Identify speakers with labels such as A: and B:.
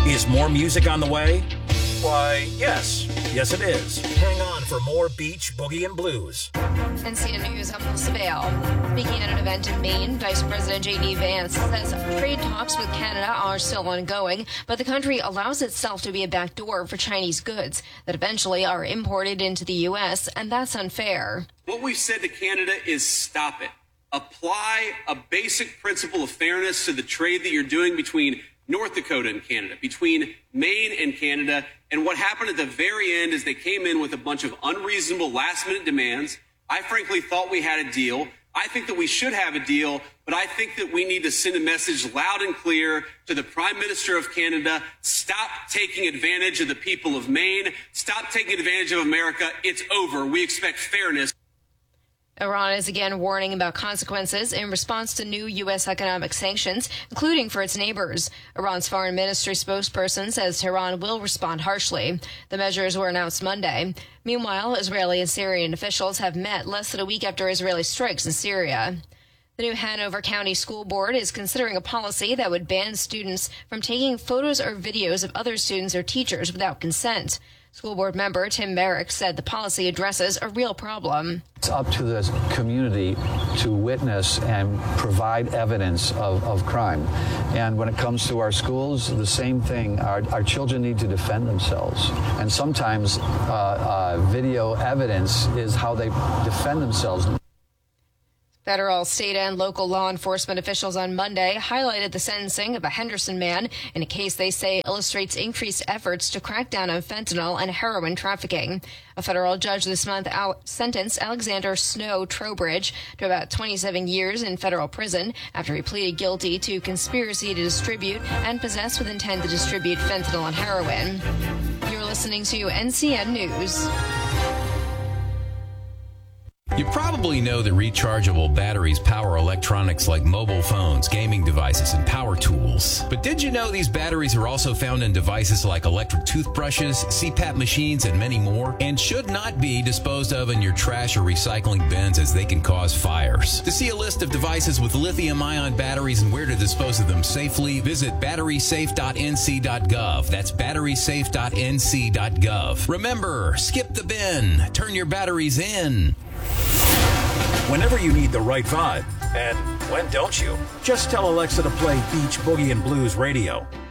A: Is more music on the way? Why, yes. Yes, it is. Hang on for more Beach, Boogie, and Blues.
B: NCN News, I'm Melissa Bale. Speaking at an event in Maine, Vice President J.D. Vance says trade talks with Canada are still ongoing, but the country allows itself to be a backdoor for Chinese goods that eventually are imported into the U.S., and that's unfair.
C: What we've said to Canada is stop it. Apply a basic principle of fairness to the trade that you're doing between North Dakota and Canada, between Maine and Canada. And what happened at the very end is they came in with a bunch of unreasonable last-minute demands. I frankly thought we had a deal. I think that we should have a deal, but I think that we need to send a message loud and clear to the Prime Minister of Canada. Stop taking advantage of the people of Maine. Stop taking advantage of America. It's over. We expect fairness.
B: Iran is again warning about consequences in response to new U.S. economic sanctions, including for its neighbors. Iran's foreign ministry spokesperson says Tehran will respond harshly. The measures were announced Monday. Meanwhile, Israeli and Syrian officials have met less than a week after Israeli strikes in Syria. The new Hanover County School Board is considering a policy that would ban students from taking photos or videos of other students or teachers without consent. School board member Tim Merrick said the policy addresses a real problem.
D: It's up to the community to witness and provide evidence of crime. And when it comes to our schools, the same thing. Our children need to defend themselves. And sometimes video evidence is how they defend themselves.
B: Federal, state, and local law enforcement officials on Monday highlighted the sentencing of a Henderson man in a case they say illustrates increased efforts to crack down on fentanyl and heroin trafficking. A federal judge this month sentenced Alexander Snow Trowbridge to about 27 years in federal prison after he pleaded guilty to conspiracy to distribute and possess with intent to distribute fentanyl and heroin. You're listening to NCN News.
E: You probably know that rechargeable batteries power electronics like mobile phones, gaming devices, and power tools. But did you know these batteries are also found in devices like electric toothbrushes, CPAP machines, and many more, and should not be disposed of in your trash or recycling bins as they can cause fires? To see a list of devices with lithium-ion batteries and where to dispose of them safely, visit batterysafe.nc.gov. That's batterysafe.nc.gov. Remember, skip the bin. Turn your batteries in.
A: Whenever you need the right vibe, and when don't you? Just tell Alexa to play Beach, Boogie, and Blues radio.